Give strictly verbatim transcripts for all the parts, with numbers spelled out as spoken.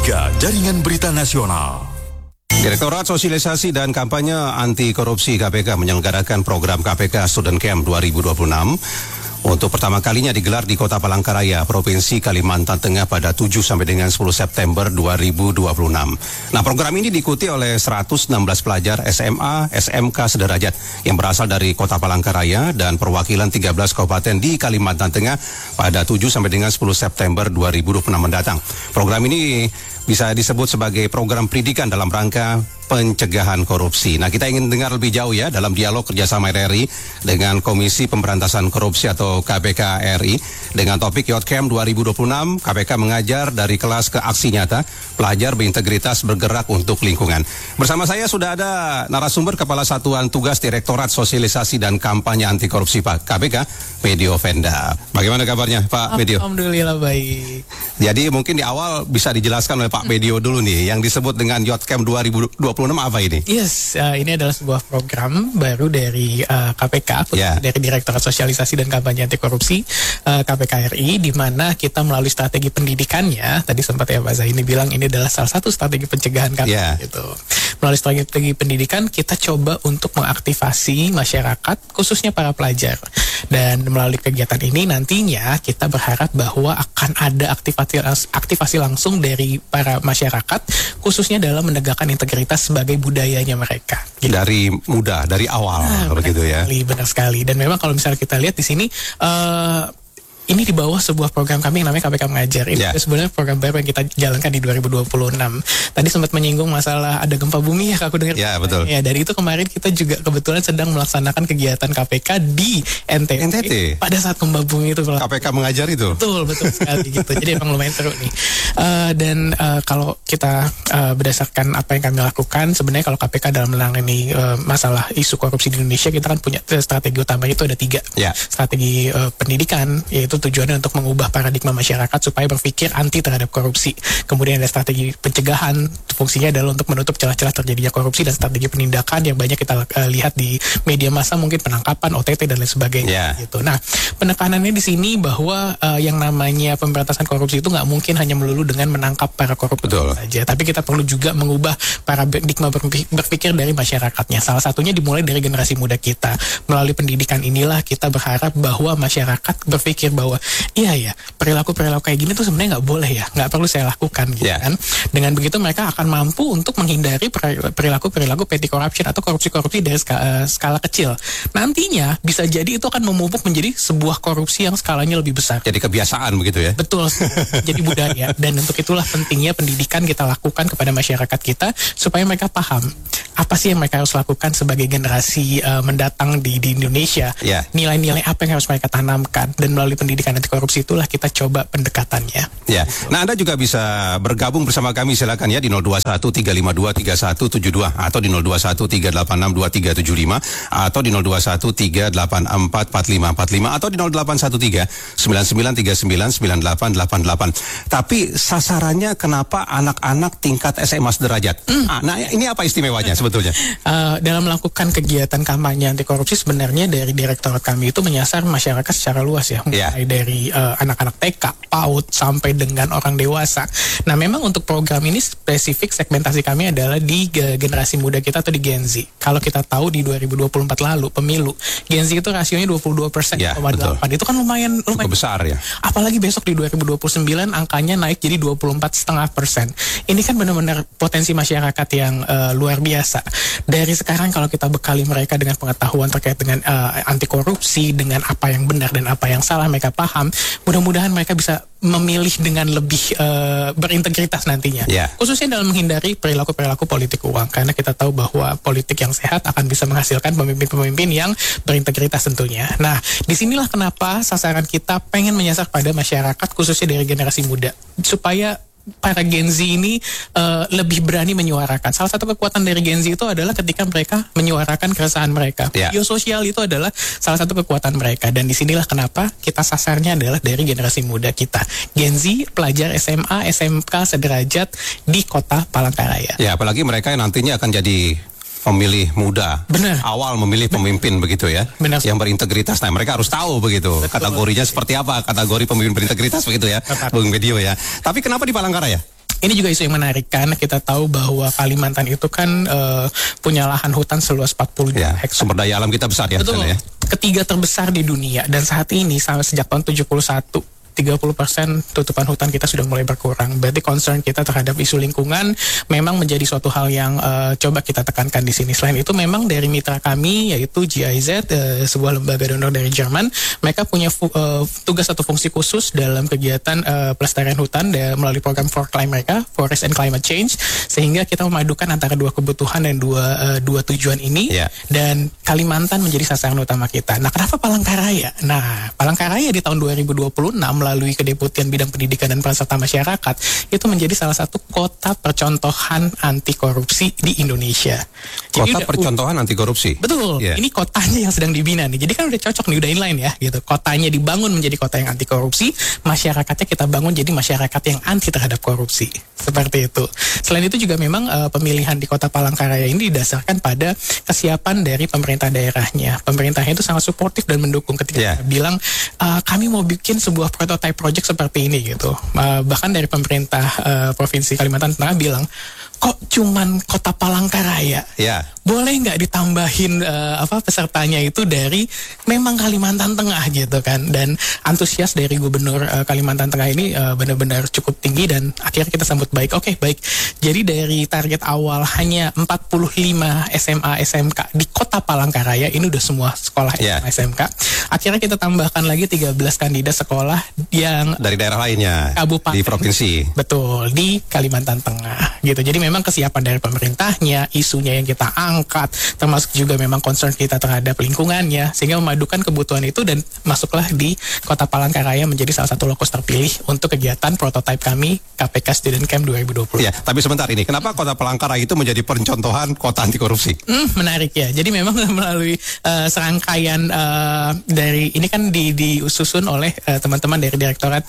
tiga Jaringan Berita Nasional. Direktorat Sosialisasi dan Kampanye Anti Korupsi K P K menyelenggarakan program K P K Student Camp dua ribu dua puluh enam. Untuk pertama kalinya digelar di Kota Palangkaraya, Provinsi Kalimantan Tengah pada tujuh sampai dengan sepuluh September dua ribu dua puluh enam. Nah, program ini diikuti oleh seratus enam belas pelajar S M A, S M K sederajat yang berasal dari Kota Palangkaraya dan perwakilan tiga belas kabupaten di Kalimantan Tengah pada tujuh sampai dengan sepuluh September dua ribu dua puluh enam mendatang. Program ini bisa disebut sebagai program pendidikan dalam rangka pencegahan korupsi. Nah, kita ingin dengar lebih jauh ya dalam dialog kerjasama R R I dengan Komisi Pemberantasan Korupsi atau K P K R I dengan topik Youth Camp dua ribu dua puluh enam. K P K mengajar dari kelas ke aksi nyata, pelajar berintegritas bergerak untuk lingkungan. Bersama saya sudah ada narasumber Kepala Satuan Tugas Direktorat Sosialisasi dan Kampanye Anti Korupsi Pak K P K, Medio Venda. Bagaimana kabarnya Pak Medio? Alhamdulillah baik. Jadi mungkin di awal bisa dijelaskan oleh Pak Medio dulu nih yang disebut dengan Youth Camp dua ribu dua puluh enam apa ini? Yes, uh, ini adalah sebuah program baru dari uh, K P K, yeah. dari Direktorat Sosialisasi dan Kampanye Anti Korupsi uh, K P K R I, di mana kita melalui strategi pendidikannya, tadi sempat ya Pak Zaini bilang ini adalah salah satu strategi pencegahan kami, yeah. gitu. Melalui strategi pendidikan kita coba untuk mengaktifasi masyarakat, khususnya para pelajar. Dan melalui kegiatan ini nantinya kita berharap bahwa akan ada aktivasi, aktivasi langsung dari para masyarakat, khususnya dalam menegakkan integritas sebagai budayanya mereka. Gitu. Dari muda, dari awal, nah, begitu ya. Sekali, benar sekali. Dan memang kalau misalnya kita lihat di sini, uh, ini di bawah sebuah program kami yang namanya K P K Mengajar. Ini yeah. sebenarnya program baru yang kita jalankan di dua ribu dua puluh enam. Tadi sempat menyinggung masalah ada gempa bumi ya, aku dengar. Ya, yeah, betul. Ya, dari itu kemarin kita juga kebetulan sedang melaksanakan kegiatan K P K di N T T. N T T. Pada saat gempa bumi itu. K P K Mengajar itu? Betul, betul sekali gitu. Jadi emang lumayan seru nih. Uh, dan uh, kalau kita uh, berdasarkan apa yang kami lakukan, sebenarnya kalau K P K dalam menangani uh, masalah isu korupsi di Indonesia, kita kan punya strategi utamanya itu ada tiga. Yeah. Strategi uh, pendidikan, yaitu tujuannya untuk mengubah paradigma masyarakat supaya berpikir anti terhadap korupsi. Kemudian ada strategi pencegahan, fungsinya adalah untuk menutup celah-celah terjadinya korupsi, dan strategi penindakan yang banyak kita uh, lihat di media massa, mungkin penangkapan, O T T dan lain sebagainya. Yeah. Gitu. Nah, penekanannya di sini bahwa uh, yang namanya pemberantasan korupsi itu nggak mungkin hanya melulu dengan menangkap para koruptor saja, tapi kita perlu juga mengubah paradigma berpikir dari masyarakatnya. Salah satunya dimulai dari generasi muda kita. Melalui pendidikan inilah kita berharap bahwa masyarakat berpikir bahwa iya ya, perilaku-perilaku kayak gini tuh sebenarnya nggak boleh ya, nggak perlu saya lakukan gitu yeah. kan. Dengan begitu mereka akan mampu untuk menghindari perilaku-perilaku petty corruption atau korupsi-korupsi dari skala, skala kecil. Nantinya bisa jadi itu akan memupuk menjadi sebuah korupsi yang skalanya lebih besar. Jadi kebiasaan begitu ya? Betul, jadi budaya. Dan untuk itulah pentingnya pendidikan kita lakukan kepada masyarakat kita supaya mereka paham apa sih yang mereka harus lakukan sebagai generasi uh, mendatang di, di Indonesia. Yeah. Nilai-nilai apa yang harus mereka tanamkan, dan melalui pendidikan anti korupsi itulah kita coba pendekatannya. Ya, nah Anda juga bisa bergabung bersama kami, silakan ya di nol dua satu tiga lima dua tiga satu tujuh dua atau di nol dua satu tiga delapan enam dua tiga tujuh lima atau di nol dua satu tiga delapan empat empat lima empat lima atau di nol delapan satu tiga sembilan sembilan tiga sembilan sembilan delapan delapan delapan. Tapi sasarannya kenapa anak-anak tingkat S M A sederajat? Mm. Ah, nah, ini apa istimewanya sebetulnya? Uh, dalam melakukan kegiatan kampanye anti korupsi, sebenarnya dari direktorat kami itu menyasar masyarakat secara luas ya, mulai yeah. dari uh, anak-anak T K, PAUD sampai dengan orang dewasa. Nah, memang untuk program ini spesifik segmentasi kami adalah di uh, generasi muda kita atau di Gen Z. Kalau kita tahu di dua ribu dua puluh empat lalu pemilu, Gen Z itu rasionya dua puluh dua persen yeah, koma delapan. Itu kan lumayan lumayan cukup besar ya. Apalagi besok di dua ribu dua puluh sembilan angkanya naik jadi dua puluh empat koma lima persen. Ini kan benar-benar potensi masyarakat yang uh, luar biasa. Dari sekarang kalau kita bekali mereka dengan pengetahuan terkait dengan uh, anti korupsi, dengan apa yang benar dan apa yang salah, mereka paham, mudah-mudahan mereka bisa memilih dengan lebih uh, berintegritas nantinya. Yeah. Khususnya dalam menghindari perilaku-perilaku politik uang, karena kita tahu bahwa politik yang sehat akan bisa menghasilkan pemimpin-pemimpin yang berintegritas tentunya. Nah, disinilah kenapa sasaran kita pengen menyasar pada masyarakat, khususnya dari generasi muda, supaya para Gen Z ini uh, lebih berani menyuarakan. Salah satu kekuatan dari Gen Z itu adalah ketika mereka menyuarakan keresahan mereka. Yeah. Media sosial itu adalah salah satu kekuatan mereka, dan disinilah kenapa kita sasarnya adalah dari generasi muda kita, Gen Z, pelajar S M A, S M K sederajat di Kota Palangkaraya. Ya, apalagi mereka yang nantinya akan jadi pemilih muda. Benar. Awal memilih pemimpin Benar. begitu ya. Benar. Yang berintegritas. Nah, mereka harus tahu begitu. Betul. Kategorinya seperti apa, kategori pemimpin berintegritas begitu ya. Bung Medio ya. Tapi kenapa di Palangkaraya? Ini juga isu yang menarik karena kita tahu bahwa Kalimantan itu kan uh, punya lahan hutan seluas empat puluh juta Ya, hektar. sumber daya alam kita besar ya. Betul. Sana ya. Ketiga terbesar di dunia dan saat ini sampai sejak tahun tujuh puluh satu tiga puluh persen tutupan hutan kita sudah mulai berkurang. Berarti concern kita terhadap isu lingkungan memang menjadi suatu hal yang uh, coba kita tekankan di sini. Selain itu memang dari mitra kami yaitu G I Z, uh, sebuah lembaga donor dari Jerman, mereka punya fu- uh, tugas atau fungsi khusus dalam kegiatan uh, pelestarian hutan da- melalui program For Climate mereka, Forest and Climate Change, sehingga kita memadukan antara dua kebutuhan dan dua uh, dua tujuan ini. Yeah. Dan Kalimantan menjadi sasaran utama kita. Nah, kenapa Palangkaraya? Nah, Palangkaraya di tahun dua ribu dua puluh enam melalui Kedeputian Bidang Pendidikan dan Peran Serta Masyarakat itu menjadi salah satu kota percontohan anti korupsi di Indonesia. Jadi Kota udah- percontohan anti korupsi. Betul, Yeah. ini kotanya yang sedang dibina nih. Jadi kan udah cocok nih, udah inline ya gitu. Kotanya dibangun menjadi kota yang anti korupsi, masyarakatnya kita bangun jadi masyarakat yang anti terhadap korupsi. Seperti itu. Selain itu juga memang uh, pemilihan di Kota Palangkaraya ini didasarkan pada kesiapan dari pemerintah daerahnya. Pemerintahnya itu sangat suportif dan mendukung ketika Yeah. kita bilang uh, kami mau bikin sebuah prototype project seperti ini gitu. Uh, bahkan dari pemerintah uh, Provinsi Kalimantan Tengah bilang, kok cuman Kota Palangkaraya? Ya. Boleh nggak ditambahin uh, apa pesertanya itu dari memang Kalimantan Tengah gitu kan, dan antusias dari Gubernur uh, Kalimantan Tengah ini uh, benar-benar cukup tinggi dan akhirnya kita sambut baik. Oke, baik. Jadi dari target awal hanya empat puluh lima S M A S M K di Kota Palangkaraya, ini udah semua sekolah Yeah. S M A S M K. Akhirnya kita tambahkan lagi tiga belas kandidat sekolah yang Dari daerah lainnya. Kabupaten. Di provinsi. Betul, di Kalimantan Tengah gitu. Jadi memang kesiapan dari pemerintahnya, isunya yang kita angkat, termasuk juga memang concern kita terhadap lingkungannya, sehingga memadukan kebutuhan itu dan masuklah di Kota Palangkaraya menjadi salah satu lokus terpilih untuk kegiatan prototipe kami K P K Student Camp dua ribu dua puluh. Ya, tapi sebentar ini, kenapa Kota Palangkaraya itu menjadi percontohan kota anti korupsi? Hmm, menarik ya. Jadi memang melalui uh, serangkaian uh, dari ini kan di, disusun oleh uh, teman-teman dari Direktorat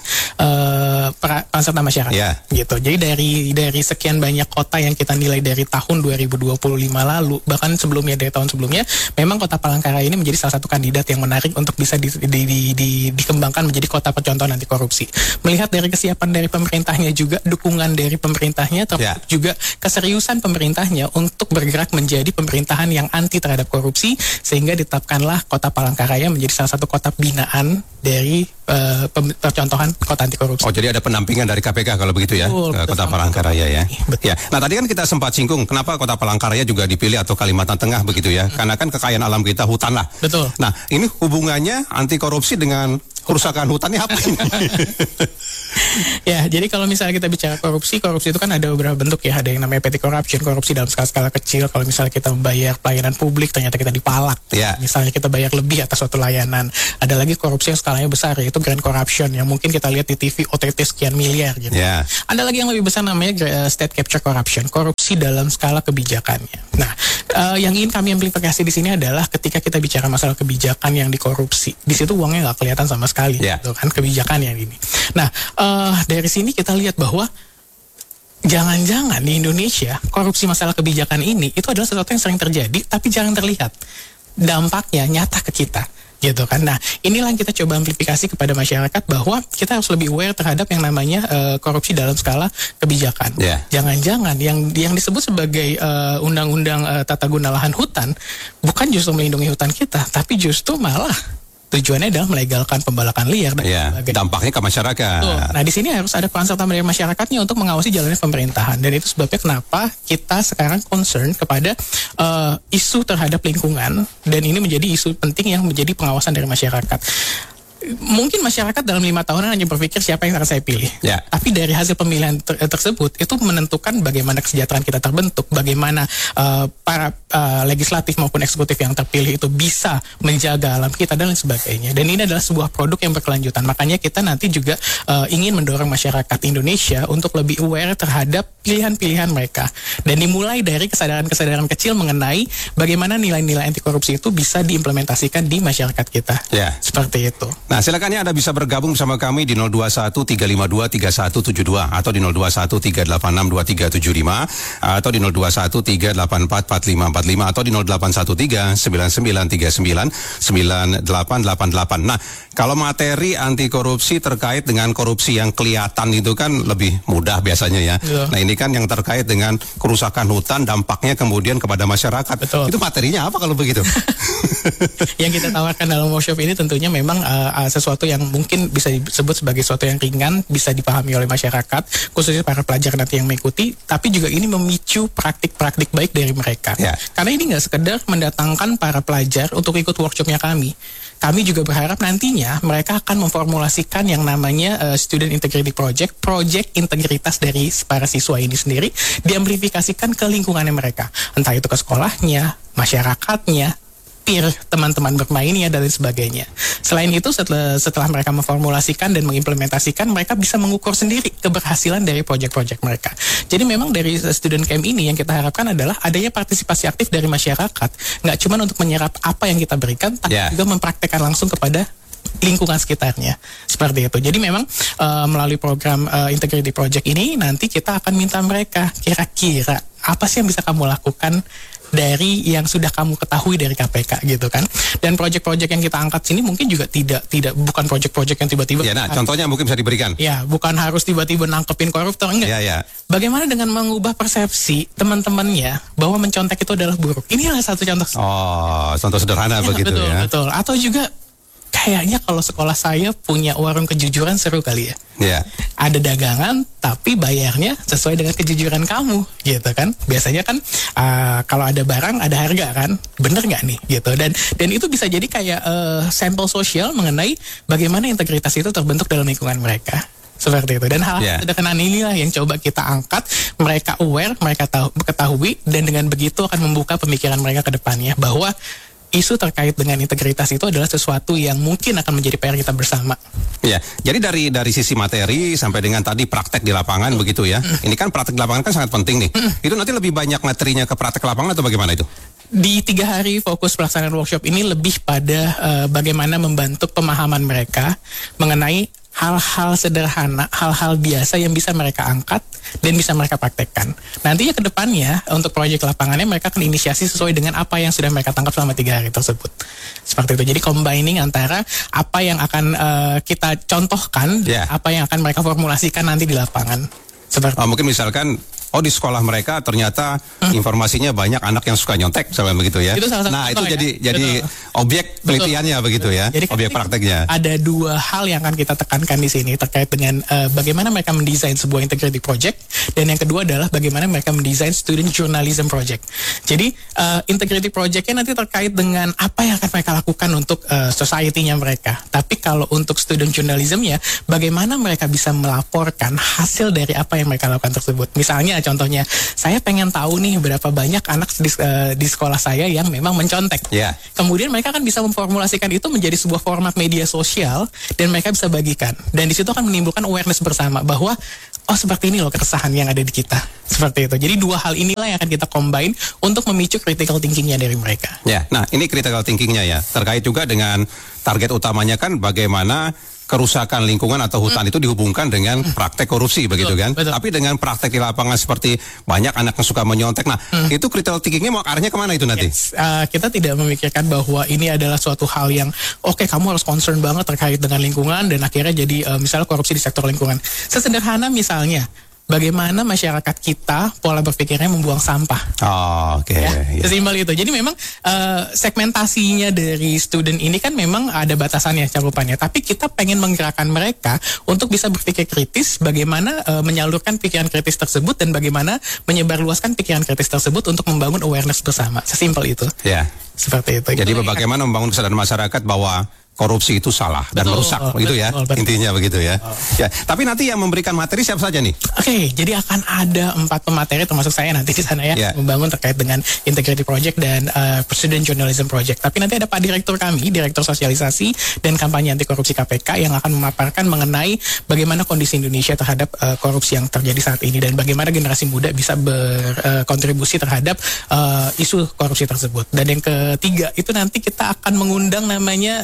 uh, Peran Serta Masyarakat. Ya. Gitu. Jadi dari dari sekian banyak kota yang kita nilai dari tahun dua ribu dua puluh lima lalu, bahkan sebelumnya dari tahun sebelumnya, memang Kota Palangkaraya ini menjadi salah satu kandidat yang menarik untuk bisa di, di, di, di, dikembangkan menjadi kota percontohan anti korupsi. Melihat dari kesiapan dari pemerintahnya juga, dukungan dari pemerintahnya, termasuk Ya. juga keseriusan pemerintahnya untuk bergerak menjadi pemerintahan yang anti terhadap korupsi, sehingga ditetapkanlah Kota Palangkaraya menjadi salah satu kota binaan dari uh, pem- percontohan kota anti korupsi. Oh, jadi ada pendampingan dari K P K kalau begitu ya, Betul, ke Kota betul. Palangkaraya ya. Betul. Ya. Nah, tadi kan kita sempat singgung kenapa Kota Palangkaraya juga dipilih atau Kalimantan Tengah begitu ya. Karena kan kekayaan alam kita hutan lah. Betul. Nah, ini hubungannya anti korupsi dengan kerusakan hutannya apa ini? Ya, jadi kalau misalnya kita bicara korupsi, korupsi itu kan ada beberapa bentuk ya. Ada yang namanya petty corruption, korupsi dalam skala-skala kecil. Kalau misalnya kita membayar pelayanan publik, ternyata kita dipalak. Ya. Misalnya kita bayar lebih atas suatu layanan. Ada lagi korupsi yang skalanya besar, yaitu grand corruption, yang mungkin kita lihat di T V O T T sekian miliar gitu. Ya. Ada lagi yang lebih besar namanya uh, state capture corruption, korupsi dalam skala kebijakannya. Nah, uh, yang ingin kami amplifikasi di sini adalah ketika kita bicara masalah kebijakan yang dikorupsi, di situ uangnya nggak kelihatan sama sekali, Ya. gitu kan, kebijakan yang ini. Nah, uh, dari sini kita lihat bahwa jangan-jangan di Indonesia korupsi masalah kebijakan ini itu adalah sesuatu yang sering terjadi tapi jarang terlihat dampaknya nyata ke kita, gitu kan. Nah, inilah yang kita coba amplifikasi kepada masyarakat bahwa kita harus lebih aware terhadap yang namanya uh, korupsi dalam skala kebijakan. Yeah. Jangan-jangan yang yang disebut sebagai uh, undang-undang uh, tata guna lahan hutan bukan justru melindungi hutan kita, tapi justru malah tujuannya adalah melegalkan pembalakan liar dan Ya, sebagainya. dampaknya ke masyarakat. Betul. Nah, di sini harus ada peran serta dari masyarakatnya untuk mengawasi jalannya pemerintahan, dan itu sebabnya kenapa kita sekarang concern kepada uh, isu terhadap lingkungan, dan ini menjadi isu penting yang menjadi pengawasan dari masyarakat. Mungkin masyarakat dalam lima tahunan hanya berpikir siapa yang akan saya pilih. Ya. Tapi dari hasil pemilihan ter- tersebut itu menentukan bagaimana kesejahteraan kita terbentuk, bagaimana uh, para uh, legislatif maupun eksekutif yang terpilih itu bisa menjaga alam kita dan lain sebagainya. Dan ini adalah sebuah produk yang berkelanjutan. Makanya kita nanti juga uh, ingin mendorong masyarakat Indonesia untuk lebih aware terhadap pilihan-pilihan mereka. Dan dimulai dari kesadaran-kesadaran kecil mengenai bagaimana nilai-nilai anti korupsi itu bisa diimplementasikan di masyarakat kita. Ya. Seperti itu. Nah, silakan ya Anda bisa bergabung bersama kami di nol dua satu tiga lima dua tiga satu tujuh dua atau di nol dua satu tiga delapan enam dua tiga tujuh lima atau di nol dua satu tiga delapan empat empat lima empat lima atau di nol delapan satu tiga sembilan sembilan tiga sembilan sembilan delapan delapan delapan. Nah, kalau materi anti korupsi terkait dengan korupsi yang kelihatan itu kan lebih mudah biasanya ya. Betul. Nah, ini kan yang terkait dengan kerusakan hutan, dampaknya kemudian kepada masyarakat. Betul. Itu materinya apa kalau begitu? Yang kita tawarkan dalam workshop ini tentunya memang uh, uh, sesuatu yang mungkin bisa disebut sebagai sesuatu yang ringan, bisa dipahami oleh masyarakat, khususnya para pelajar nanti yang mengikuti, tapi juga ini memicu praktik-praktik baik dari mereka. Ya. Karena ini nggak sekedar mendatangkan para pelajar untuk ikut workshopnya kami. Kami juga berharap nantinya mereka akan memformulasikan yang namanya uh, Student Integrity Project, project integritas dari para siswa ini sendiri, diamplifikasikan ke lingkungannya mereka. Entah itu ke sekolahnya, masyarakatnya, peer, teman-teman bermainnya, dan lain sebagainya. Selain itu, setelah, setelah mereka memformulasikan dan mengimplementasikan, mereka bisa mengukur sendiri keberhasilan dari proyek-proyek mereka. Jadi memang dari student camp ini yang kita harapkan adalah adanya partisipasi aktif dari masyarakat, nggak cuma untuk menyerap apa yang kita berikan, tapi Yeah. juga mempraktekkan langsung kepada lingkungan sekitarnya, seperti itu. Jadi memang uh, melalui program uh, Integrity Project ini nanti kita akan minta mereka kira-kira apa sih yang bisa kamu lakukan dari yang sudah kamu ketahui dari K P K gitu kan. Dan proyek-proyek yang kita angkat sini mungkin juga tidak tidak bukan proyek-proyek yang tiba-tiba. Ya, nah, contohnya mungkin bisa diberikan. Ya, bukan harus tiba-tiba nangkepin koruptor, enggak. Ya, ya. Bagaimana dengan mengubah persepsi teman-temannya bahwa mencontek itu adalah buruk? Inilah satu contoh. Oh, contoh sederhana Ya, begitu betul, ya. Betul. Atau juga kayaknya kalau sekolah saya punya warung kejujuran seru kali ya. Ya. Ada dagangan tapi bayarnya sesuai dengan kejujuran kamu gitu kan. Biasanya kan uh, kalau ada barang ada harga kan. Bener nggak nih gitu. Dan dan itu bisa jadi kayak uh, sampel sosial mengenai bagaimana integritas itu terbentuk dalam lingkungan mereka. Seperti itu. Dan hal Yeah. sederhana inilah yang coba kita angkat, mereka aware, mereka tahu, ketahui, dan dengan begitu akan membuka pemikiran mereka ke depannya bahwa isu terkait dengan integritas itu adalah sesuatu yang mungkin akan menjadi P R kita bersama. Ya, jadi dari dari sisi materi sampai dengan tadi praktek di lapangan begitu ya. Ini kan praktek di lapangan kan sangat penting nih. Itu nanti lebih banyak materinya ke praktek lapangan atau bagaimana itu? Di tiga hari fokus pelaksanaan workshop ini lebih pada uh, bagaimana membantu pemahaman mereka mengenai hal-hal sederhana, hal-hal biasa yang bisa mereka angkat dan bisa mereka praktekkan. Nantinya ke depannya untuk proyek lapangannya mereka akan inisiasi sesuai dengan apa yang sudah mereka tangkap selama tiga hari tersebut. Seperti itu. Jadi combining antara apa yang akan uh, kita contohkan, Yeah. apa yang akan mereka formulasikan nanti di lapangan. Seperti Oh, mungkin misalkan oh di sekolah mereka ternyata hmm. informasinya banyak anak yang suka nyontek misalnya begitu ya. Itu salah satu nah, itu contoh ya. jadi jadi Betul. objek penelitiannya Betul. begitu ya. Jadi kan objek ini prakteknya. Ada dua hal yang akan kita tekankan di sini terkait dengan uh, bagaimana mereka mendesain sebuah integrity project, dan yang kedua adalah bagaimana mereka mendesain student journalism project. Jadi uh, integrity projectnya nanti terkait dengan apa yang akan mereka lakukan untuk uh, society-nya mereka. Tapi kalau untuk student journalism-nya, bagaimana mereka bisa melaporkan hasil dari apa yang mereka lakukan tersebut. Misalnya contohnya, saya pengen tahu nih berapa banyak anak di, uh, di sekolah saya yang memang mencontek. Ya. Kemudian mereka akan bisa memformulasikan itu menjadi sebuah format media sosial dan mereka bisa bagikan. Dan di situ akan menimbulkan awareness bersama bahwa oh seperti ini loh keresahan yang ada di kita. Seperti itu. Jadi dua hal inilah yang akan kita combine untuk memicu critical thinkingnya dari mereka. Ya, nah ini critical thinkingnya ya, terkait juga dengan target utamanya kan bagaimana kerusakan lingkungan atau hutan hmm. itu dihubungkan dengan praktek korupsi begitu Betul, kan. betul. Tapi dengan praktek di lapangan seperti banyak anak yang suka menyontek. Nah, hmm. itu critical thinkingnya mau arahnya kemana itu nanti? Yes. Uh, kita tidak memikirkan bahwa ini adalah suatu hal yang oke okay, kamu harus concern banget terkait dengan lingkungan dan akhirnya jadi uh, misalnya korupsi di sektor lingkungan. Sesederhana misalnya bagaimana masyarakat kita pola berpikirnya membuang sampah. Oh, oke. Okay. Ya, Yeah. sesimpel itu. Jadi memang uh, segmentasinya dari student ini kan memang ada batasannya cakupannya. Tapi kita pengen menggerakkan mereka untuk bisa berpikir kritis, bagaimana uh, menyalurkan pikiran kritis tersebut dan bagaimana menyebarluaskan pikiran kritis tersebut untuk membangun awareness bersama. Sesimpel itu. Ya. Seperti itu. Jadi Itu bagaimana membangun kesadaran masyarakat bahwa korupsi itu salah dan Betul, merusak betul, begitu ya, betul, betul. intinya begitu ya. Oh. Ya, tapi nanti yang memberikan materi siapa saja nih? Oke, jadi akan ada empat pemateri termasuk saya nanti di sana ya, Yeah. membangun terkait dengan Integrity Project dan uh, Student Journalism Project. Tapi nanti ada Pak Direktur kami, Direktur Sosialisasi dan Kampanye Anti Korupsi K P K yang akan memaparkan mengenai bagaimana kondisi Indonesia terhadap uh, korupsi yang terjadi saat ini dan bagaimana generasi muda bisa berkontribusi uh, terhadap uh, isu korupsi tersebut. Dan yang ketiga itu nanti kita akan mengundang namanya uh,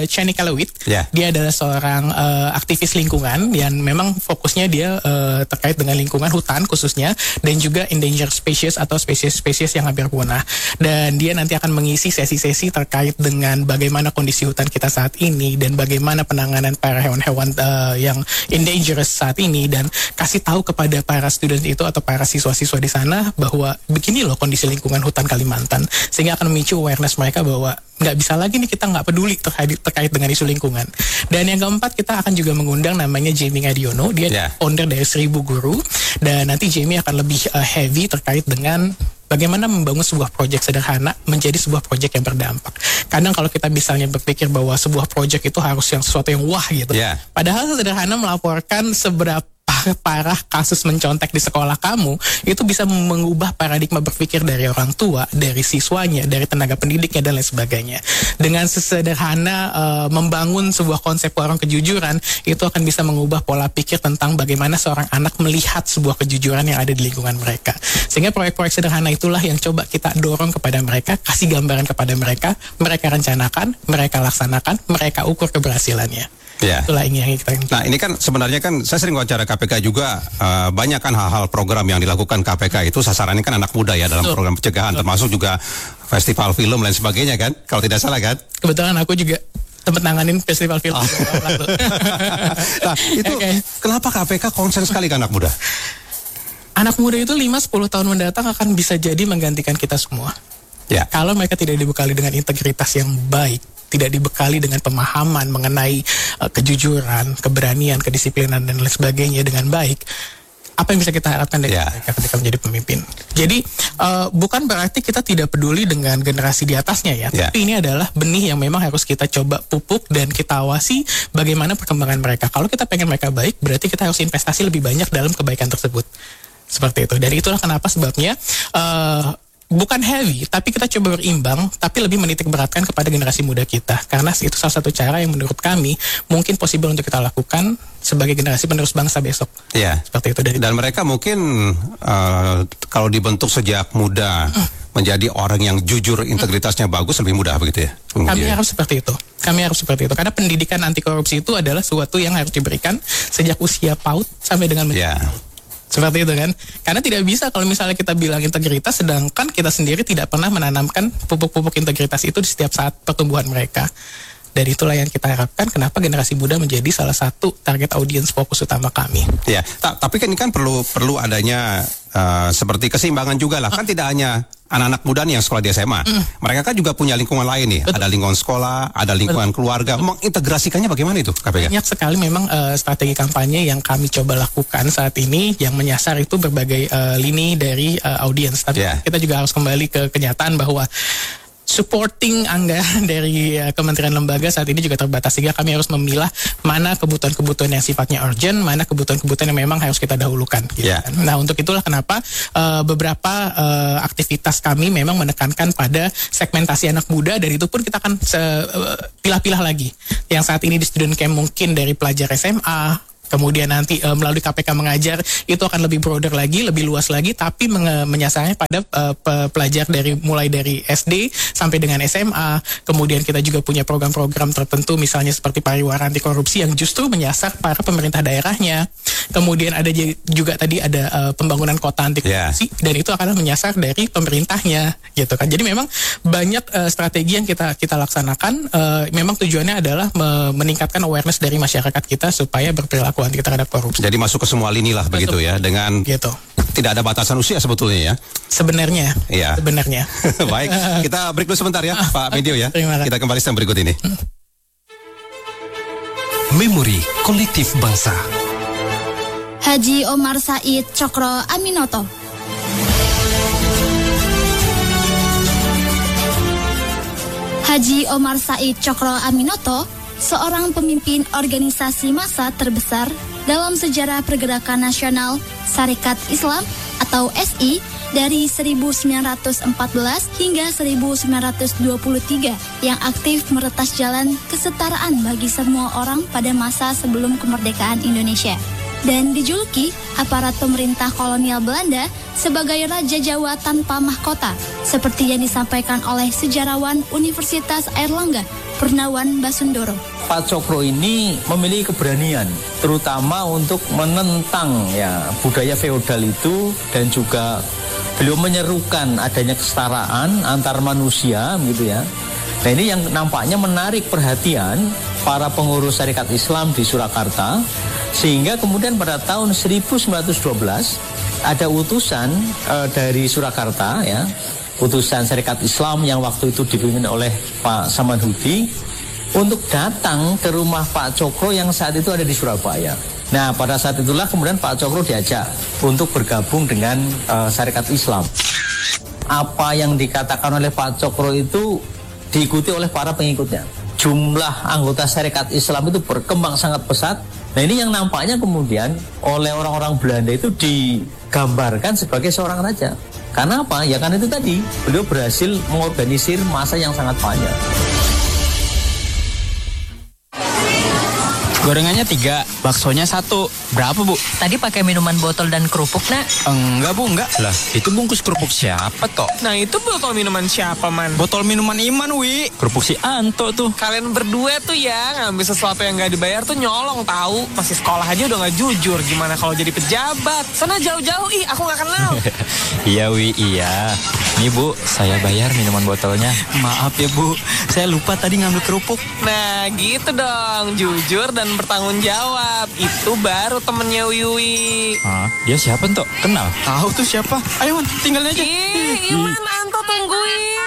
uh, Chani Kalawit. Yeah. Dia adalah seorang uh, aktivis lingkungan yang memang fokusnya dia uh, terkait dengan lingkungan hutan khususnya dan juga endangered species atau spesies-spesies yang hampir punah. Dan dia nanti akan mengisi sesi-sesi terkait dengan bagaimana kondisi hutan kita saat ini dan bagaimana penanganan para hewan-hewan uh, yang endangered saat ini, dan kasih tahu kepada para student itu atau para siswa-siswa di sana bahwa begini loh kondisi lingkungan hutan Kalimantan, sehingga akan memicu awareness mereka bahwa nggak bisa lagi nih kita nggak peduli terkait, terkait dengan isu lingkungan. Dan yang keempat, kita akan juga mengundang namanya Jamie Adiono, dia yeah. founder dari Seribu Guru, dan nanti Jamie akan lebih uh, heavy terkait dengan bagaimana membangun sebuah proyek sederhana menjadi sebuah proyek yang berdampak. Kadang kalau kita misalnya berpikir bahwa sebuah proyek itu harus yang sesuatu yang wah gitu. Yeah. Padahal sederhana melaporkan seberapa parah kasus mencontek di sekolah kamu, itu bisa mengubah paradigma berpikir dari orang tua, dari siswanya, dari tenaga pendidiknya, dan lain sebagainya. Dengan sesederhana uh, membangun sebuah konsep warung kejujuran, itu akan bisa mengubah pola pikir tentang bagaimana seorang anak melihat sebuah kejujuran yang ada di lingkungan mereka. Sehingga proyek-proyek sederhana itulah yang coba kita dorong kepada mereka, kasih gambaran kepada mereka, mereka rencanakan, mereka laksanakan, mereka ukur keberhasilannya. Ya. Itulah ini yang kita. Nah, ini kan sebenarnya kan saya sering wawancara K P K juga, uh, banyak kan hal-hal program yang dilakukan K P K itu sasarannya kan anak muda ya dalam Betul. program pencegahan, Betul. termasuk juga festival film dan sebagainya kan, kalau tidak salah kan? Kebetulan aku juga tempat nanganin festival film. Oh. Nah, itu okay. Kenapa K P K konsen sekali ke anak muda? Anak muda itu lima sampai sepuluh tahun mendatang akan bisa jadi menggantikan kita semua. Ya. Kalau mereka tidak dibekali dengan integritas yang baik, tidak dibekali dengan pemahaman mengenai uh, kejujuran, keberanian, kedisiplinan, dan lain sebagainya dengan baik, apa yang bisa kita harapkan dari yeah. mereka ketika menjadi pemimpin? Jadi uh, bukan berarti kita tidak peduli dengan generasi di atasnya ya, yeah. tapi ini adalah benih yang memang harus kita coba pupuk dan kita awasi bagaimana perkembangan mereka. Kalau kita pengen mereka baik, berarti kita harus investasi lebih banyak dalam kebaikan tersebut. Seperti itu. Dan itulah kenapa sebabnya uh, bukan heavy, tapi kita coba berimbang, tapi lebih menitik beratkan kepada generasi muda kita. Karena itu salah satu cara yang menurut kami mungkin possible untuk kita lakukan sebagai generasi penerus bangsa besok. Iya. Seperti itu. Dari Dan mereka mungkin uh, kalau dibentuk sejak muda mm. menjadi orang yang jujur, integritasnya mm. bagus, lebih mudah begitu ya? Kami ya. harus seperti itu. Kami harus seperti itu. Karena pendidikan anti korupsi itu adalah sesuatu yang harus diberikan sejak usia PAUD sampai dengan menjadi yeah. seperti itu kan. Karena tidak bisa kalau misalnya kita bilang integritas sedangkan kita sendiri tidak pernah menanamkan pupuk-pupuk integritas itu di setiap saat pertumbuhan mereka. Dan itulah yang kita harapkan kenapa generasi muda menjadi salah satu target audiens fokus utama kami. Ya, ta- tapi kan ini kan perlu perlu adanya uh, seperti keseimbangan juga lah. Kan tidak hanya anak-anak muda nih yang sekolah di S M A. Mm. Mereka kan juga punya lingkungan lain nih. Betul. Ada lingkungan sekolah, ada lingkungan Betul. keluarga. Betul. Mengintegrasikannya bagaimana itu K P K? Banyak sekali memang uh, strategi kampanye yang kami coba lakukan saat ini yang menyasar itu berbagai uh, lini dari uh, audiens. Tapi yeah. kita juga harus kembali ke kenyataan bahwa supporting anggaran dari uh, kementerian lembaga saat ini juga terbatas, sehingga kami harus memilah mana kebutuhan-kebutuhan yang sifatnya urgent, mana kebutuhan-kebutuhan yang memang harus kita dahulukan. Gitu yeah. kan? Nah, untuk itulah kenapa uh, beberapa uh, aktivitas kami memang menekankan pada segmentasi anak muda, dan itu pun kita akan se- uh, pilah-pilah lagi. Yang saat ini di student camp mungkin dari pelajar S M A, kemudian nanti uh, melalui K P K mengajar itu akan lebih broader lagi, lebih luas lagi, tapi menge- menyasarnya pada uh, pe- pelajar dari mulai dari S D sampai dengan S M A. Kemudian kita juga punya program-program tertentu misalnya seperti pariwara anti korupsi yang justru menyasar para pemerintah daerahnya. Kemudian ada juga tadi ada uh, pembangunan kota anti korupsi yeah. dan itu akan menyasar dari pemerintahnya gitu kan. Jadi memang banyak uh, strategi yang kita kita laksanakan, uh, memang tujuannya adalah me- meningkatkan awareness dari masyarakat kita supaya berperilaku anti terhadap korupsi. Jadi masuk ke semua lini lah begitu ya, dengan gitu. Tidak ada batasan usia sebetulnya ya. Sebenarnya. Iya. Sebenarnya. Baik, kita break dulu sebentar ya, Pak Medio ya. Kita kembali setelah berikut ini. Memori Kolektif Bangsa. Haji Omar Said Cokro Aminoto. Haji Omar Said Cokro Aminoto, seorang pemimpin organisasi massa terbesar dalam sejarah pergerakan nasional Sarekat Islam atau S I dari seribu sembilan ratus empat belas hingga seribu sembilan ratus dua puluh tiga yang aktif meretas jalan kesetaraan bagi semua orang pada masa sebelum kemerdekaan Indonesia. dan dijuluki aparat pemerintah kolonial Belanda sebagai Raja Jawa tanpa mahkota, seperti yang disampaikan oleh sejarawan Universitas Airlangga, Purnawan Basundoro. Pak Cokro ini memiliki keberanian, terutama untuk menentang ya budaya feodal itu, dan juga beliau menyerukan adanya kesetaraan antar manusia, gitu ya. Nah, ini yang nampaknya menarik perhatian para pengurus Syarikat Islam di Surakarta, sehingga kemudian pada tahun seribu sembilan ratus dua belas ada utusan e, dari Surakarta, ya, utusan Syarikat Islam yang waktu itu dipimpin oleh Pak Samanhudi untuk datang ke rumah Pak Cokro yang saat itu ada di Surabaya. Nah, pada saat itulah kemudian Pak Cokro diajak untuk bergabung dengan e, Syarikat Islam. Apa yang dikatakan oleh Pak Cokro itu diikuti oleh para pengikutnya. Jumlah anggota Syarikat Islam itu berkembang sangat pesat. Nah, ini yang nampaknya kemudian oleh orang-orang Belanda itu digambarkan sebagai seorang raja. Karena apa? Ya kan itu tadi, beliau berhasil mengorganisir massa yang sangat banyak. Gorengannya tiga, baksonya satu. Berapa, Bu? Tadi pakai minuman botol dan kerupuk, Nak? Enggak, Bu, enggak. Lah, itu bungkus kerupuk siapa, toh? Nah, itu botol minuman siapa, Man? Botol minuman Iman, Wi. Kerupuk si Anto tuh. Kalian berdua tuh ya ngambil sesuatu yang gak dibayar tuh nyolong tahu. Masih sekolah aja udah gak jujur. Gimana kalau jadi pejabat? Sana jauh-jauh, ih aku gak kenal. Iya, Wi, iya. Nih, Bu, saya bayar minuman botolnya. Maaf ya, Bu. Saya lupa tadi ngambil kerupuk. Nah, gitu dong. Jujur dan bertanggung jawab. Itu baru temennya Wiwi. Ah, dia siapa, Tok? Kenal? Tahu tuh siapa? Ayo, Man, tinggalin aja. Ih, Iwan, Anto tungguin.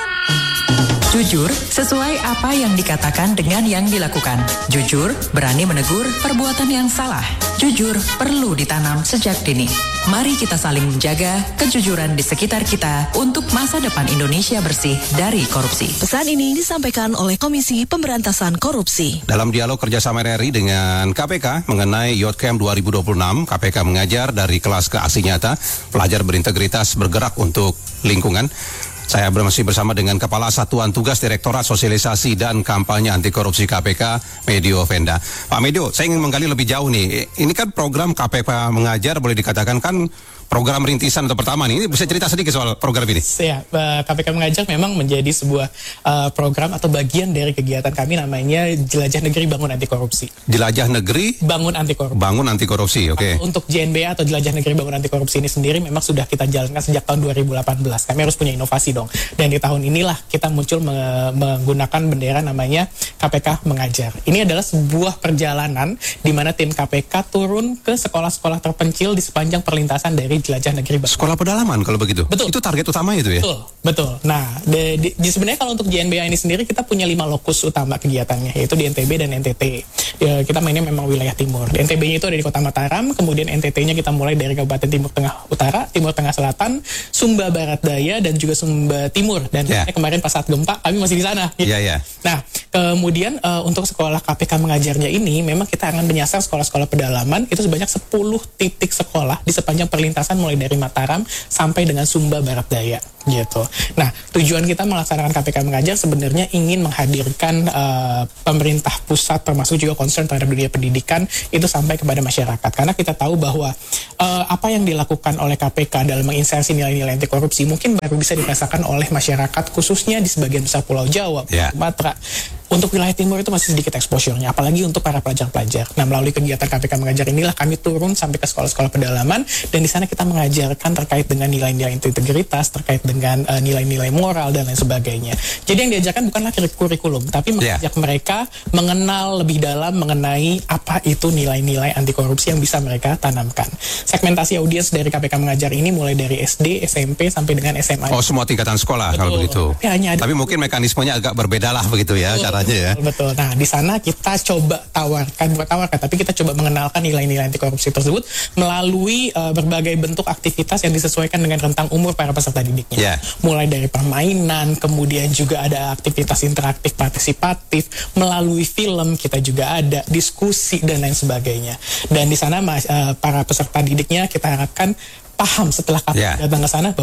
Jujur, sesuai apa yang dikatakan dengan yang dilakukan. Jujur, berani menegur perbuatan yang salah. Jujur, perlu ditanam sejak dini. Mari kita saling menjaga kejujuran di sekitar kita untuk masa depan Indonesia bersih dari korupsi. Pesan ini disampaikan oleh Komisi Pemberantasan Korupsi. Dalam dialog kerjasama R R I dengan K P K mengenai Youth Camp dua ribu dua puluh enam, K P K mengajar dari kelas ke aksi nyata, pelajar berintegritas bergerak untuk lingkungan. Saya masih bersama dengan Kepala Satuan Tugas Direktorat Sosialisasi dan Kampanye Anti Korupsi K P K, Medio Venda. Pak Medio, saya ingin menggali lebih jauh nih. Ini kan program K P K mengajar, boleh dikatakan kan program rintisan atau pertama nih. Ini bisa cerita sedikit soal program ini? Ya, K P K Mengajar memang menjadi sebuah uh, program atau bagian dari kegiatan kami namanya Jelajah Negeri Bangun Anti Korupsi. Jelajah Negeri Bangun Anti Korupsi. Bangun Anti Korupsi, oke. Okay. Untuk J N B A atau Jelajah Negeri Bangun Anti Korupsi ini sendiri memang sudah kita jalankan sejak tahun dua ribu delapan belas. Kami harus punya inovasi dong. Dan di tahun inilah kita muncul me- menggunakan bendera namanya K P K Mengajar. Ini adalah sebuah perjalanan di mana tim K P K turun ke sekolah-sekolah terpencil di sepanjang perlintasan dari Jelajah Negeri Bangun. Sekolah pedalaman kalau begitu? Betul. Itu target utama itu ya? Betul, betul. Nah, di, di, di sebenarnya kalau untuk J N B A ini sendiri kita punya lima lokus utama kegiatannya, yaitu di N T B dan N T T. Ya, kita mainnya memang wilayah timur. Di N T B-nya itu ada di Kota Mataram, kemudian N T T-nya kita mulai dari Kabupaten Timur Tengah Utara, Timur Tengah Selatan, Sumba Barat Daya, dan juga Sumba Timur. Dan yeah. kemarin pas saat gempa, kami masih di sana. Gitu. Yeah, yeah. Nah, kemudian uh, untuk sekolah K P K Mengajarnya ini, memang kita akan menyasar sekolah-sekolah pedalaman, itu sebanyak sepuluh titik sekolah di sepanjang perlintasan mulai dari Mataram sampai dengan Sumba Barat Daya gitu. Nah, tujuan kita melaksanakan K P K Mengajar sebenarnya ingin menghadirkan uh, pemerintah pusat termasuk juga concern terhadap dunia pendidikan itu sampai kepada masyarakat. Karena kita tahu bahwa uh, apa yang dilakukan oleh K P K dalam menginsersi nilai-nilai anti korupsi mungkin baru bisa dirasakan oleh masyarakat khususnya di sebagian besar Pulau Jawa, yeah. Sumatera. Untuk wilayah timur itu masih sedikit exposure-nya, apalagi untuk para pelajar-pelajar. Nah, melalui kegiatan K P K Mengajar inilah kami turun sampai ke sekolah-sekolah pedalaman, dan di sana kita mengajarkan terkait dengan nilai-nilai integritas, terkait dengan uh, nilai-nilai moral dan lain sebagainya. Jadi yang diajarkan bukanlah kurikulum, tapi mengajak yeah. mereka mengenal lebih dalam mengenai apa itu nilai-nilai anti korupsi yang bisa mereka tanamkan. Segmentasi audiens dari K P K Mengajar ini mulai dari S D, S M P sampai dengan S M A. Oh, semua tingkatan sekolah. Betul. Kalau begitu. Tapi, hanya ada... tapi mungkin mekanismenya agak berbeda lah begitu ya. Betul. Caranya ya. Betul. Nah, di sana kita coba tawarkan, bukan tawarkan, tapi kita coba mengenalkan nilai-nilai anti korupsi tersebut melalui uh, berbagai bentuk aktivitas yang disesuaikan dengan rentang umur para peserta didiknya. Yeah. Mulai dari permainan, kemudian juga ada aktivitas interaktif partisipatif, melalui film kita juga ada diskusi dan lain sebagainya. Dan di sana uh, para peserta didiknya kita harapkan paham setelah kami yeah. datang ke sana bahwa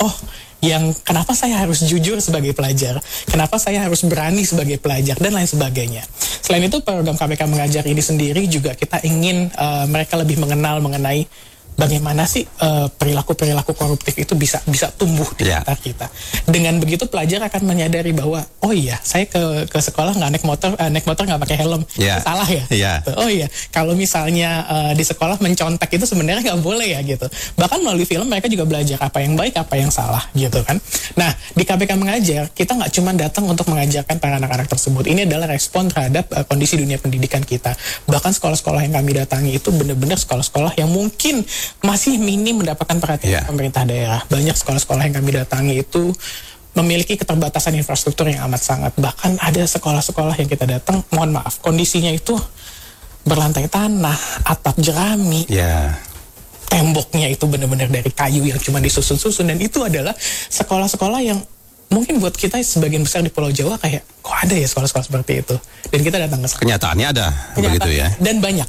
oh yang kenapa saya harus jujur sebagai pelajar, kenapa saya harus berani sebagai pelajar, dan lain sebagainya. Selain itu, program K P K Mengajar ini sendiri juga kita ingin uh, mereka lebih mengenal mengenai bagaimana sih uh, perilaku-perilaku koruptif itu bisa bisa tumbuh di yeah. sekitar kita. Dengan begitu pelajar akan menyadari bahwa oh iya, saya ke ke sekolah nggak naik motor uh, naik motor nggak pakai helm, yeah. salah ya. Yeah. Oh iya, kalau misalnya uh, di sekolah mencontek itu sebenarnya nggak boleh ya gitu. Bahkan melalui film mereka juga belajar apa yang baik, apa yang salah gitu kan. Nah, di K P K Mengajar kita nggak cuma datang untuk mengajarkan para anak-anak tersebut. Ini adalah respon terhadap uh, kondisi dunia pendidikan kita. Bahkan sekolah-sekolah yang kami datangi itu benar-benar sekolah-sekolah yang mungkin masih minim mendapatkan perhatian yeah. pemerintah daerah. Banyak sekolah-sekolah yang kami datangi itu memiliki keterbatasan infrastruktur yang amat sangat. Bahkan ada sekolah-sekolah yang kita datang, mohon maaf, kondisinya itu berlantai tanah, atap jerami, yeah. temboknya itu benar-benar dari kayu yang cuma disusun-susun. Dan itu adalah sekolah-sekolah yang mungkin buat kita sebagian besar di Pulau Jawa kayak, kok ada ya sekolah-sekolah seperti itu. Dan kita datang ke sana. Kenyataannya ada, Kenyata, begitu ya. Dan banyak.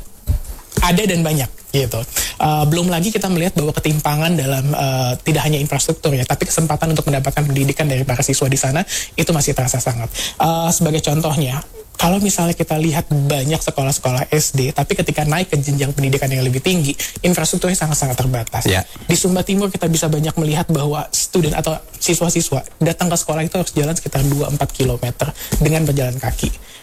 Ada dan banyak gitu. Uh, belum lagi kita melihat bahwa ketimpangan dalam uh, tidak hanya infrastruktur ya, tapi kesempatan untuk mendapatkan pendidikan dari para siswa di sana itu masih terasa sangat. Uh, sebagai contohnya, kalau misalnya kita lihat banyak sekolah-sekolah S D, tapi ketika naik ke jenjang pendidikan yang lebih tinggi, infrastrukturnya sangat-sangat terbatas. Yeah. Di Sumba Timur kita bisa banyak melihat bahwa student atau siswa-siswa datang ke sekolah itu harus jalan sekitar dua sampai empat kilometer dengan berjalan kaki.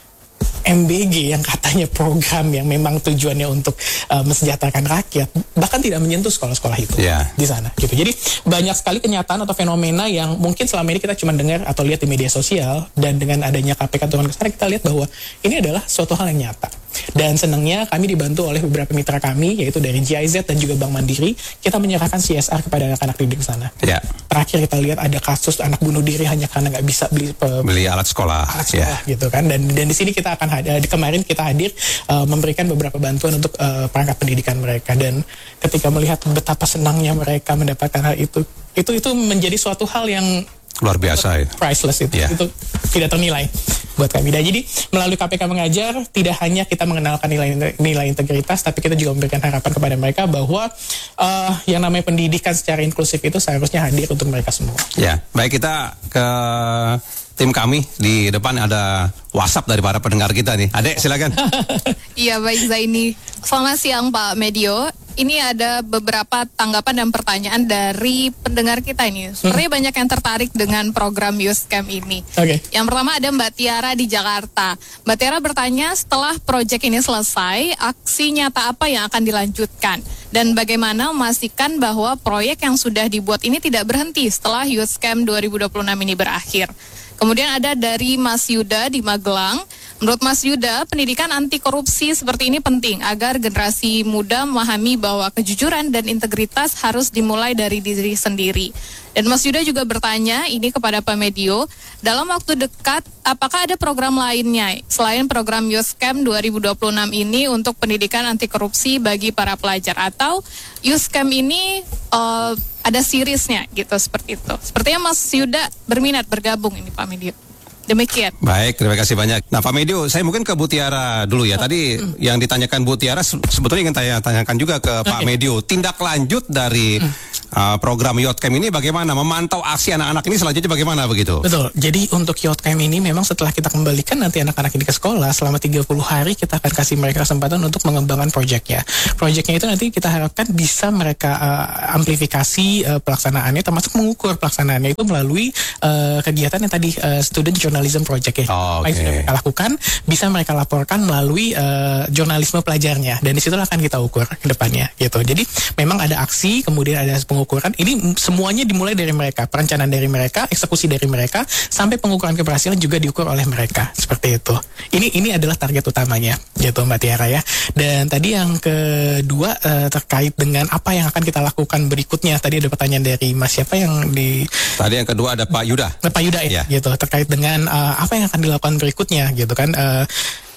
M B G yang katanya program yang memang tujuannya untuk uh, mensejahterakan rakyat bahkan tidak menyentuh sekolah-sekolah itu yeah. di sana gitu. Jadi banyak sekali kenyataan atau fenomena yang mungkin selama ini kita cuma dengar atau lihat di media sosial, dan dengan adanya K P K turun ke sana kita lihat bahwa ini adalah suatu hal yang nyata. Dan senangnya kami dibantu oleh beberapa mitra kami yaitu dari G I Z dan juga Bank Mandiri, kita menyerahkan C S R kepada anak-anak didik sana. Yeah. Terakhir kita lihat ada kasus anak bunuh diri hanya karena nggak bisa beli uh, beli alat sekolah, alat sekolah yeah. gitu kan. Dan dan di sini kita akan hadir, kemarin kita hadir uh, memberikan beberapa bantuan untuk uh, perangkat pendidikan mereka, dan ketika melihat betapa senangnya mereka mendapatkan hal itu, itu itu menjadi suatu hal yang luar biasa ya. Priceless itu, yeah. itu tidak ternilai buat kami. Dan jadi melalui K P K Mengajar tidak hanya kita mengenalkan nilai nilai integritas, tapi kita juga memberikan harapan kepada mereka bahwa uh, yang namanya pendidikan secara inklusif itu seharusnya hadir untuk mereka semua. Ya, baik, kita ke tim kami di depan ada WhatsApp dari para pendengar kita nih. Adek, silakan. Iya, baik Zaini. Selamat siang Pak Medio. Ini ada beberapa tanggapan dan pertanyaan dari pendengar kita ini. Sepertinya hmm. banyak yang tertarik dengan program Youth Camp ini. Okay. Yang pertama ada Mbak Tiara di Jakarta. Mbak Tiara bertanya, setelah proyek ini selesai, aksi nyata apa yang akan dilanjutkan? Dan bagaimana memastikan bahwa proyek yang sudah dibuat ini tidak berhenti setelah Youth Camp dua ribu dua puluh enam ini berakhir? Kemudian ada dari Mas Yuda di Magelang. Menurut Mas Yuda, pendidikan anti korupsi seperti ini penting agar generasi muda memahami bahwa kejujuran dan integritas harus dimulai dari diri sendiri. Dan Mas Yuda juga bertanya ini kepada Pak Medio, dalam waktu dekat apakah ada program lainnya selain program Youth Camp dua ribu dua puluh enam ini untuk pendidikan anti korupsi bagi para pelajar, atau Youth Camp ini uh, ada seriesnya gitu, seperti itu. Sepertinya Mas Yuda berminat bergabung ini Pak Medio. Demikian. Baik, terima kasih banyak. Nah, Pak Medio, saya mungkin ke Bu Tiara dulu ya. Tadi mm. yang ditanyakan Bu Tiara sebetulnya ingin tanya tanyakan juga ke okay. Pak Medio. Tindak lanjut dari mm. uh, program Youth Camp ini bagaimana? Memantau aksi anak-anak ini selanjutnya bagaimana begitu? Betul. Jadi untuk Youth Camp ini memang setelah kita kembalikan nanti anak-anak ini ke sekolah selama tiga puluh hari, kita akan kasih mereka kesempatan untuk mengembangkan proyeknya. Proyeknya itu nanti kita harapkan bisa mereka uh, amplifikasi uh, pelaksanaannya, termasuk mengukur pelaksanaannya itu melalui uh, kegiatan yang tadi uh, student journalism project ya. Oh, okay. Yang sudah mereka lakukan bisa mereka laporkan melalui uh, jurnalisme pelajarnya, dan disitulah akan kita ukur ke depannya gitu. Jadi memang ada aksi, kemudian ada pengukuran. Ini semuanya dimulai dari mereka, perencanaan dari mereka, eksekusi dari mereka, sampai pengukuran keberhasilan juga diukur oleh mereka, seperti itu. Ini ini adalah target utamanya gitu Mbak Tiara ya. Dan tadi yang kedua uh, terkait dengan apa yang akan kita lakukan berikutnya. Tadi ada pertanyaan dari Mas siapa yang di Tadi yang kedua ada Pak Yuda. Pak Yuda ya, ya. gitu, terkait dengan uh, apa yang akan dilakukan berikutnya gitu kan. Uh,